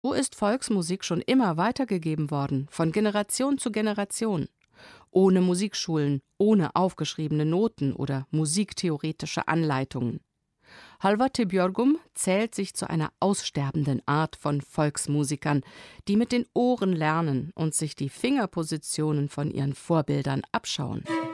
So ist Volksmusik schon immer weitergegeben worden, von Generation zu Generation. Ohne Musikschulen, ohne aufgeschriebene Noten oder musiktheoretische Anleitungen. Halvard Björgum zählt sich zu einer aussterbenden Art von Volksmusikern, die mit den Ohren lernen und sich die Fingerpositionen von ihren Vorbildern abschauen.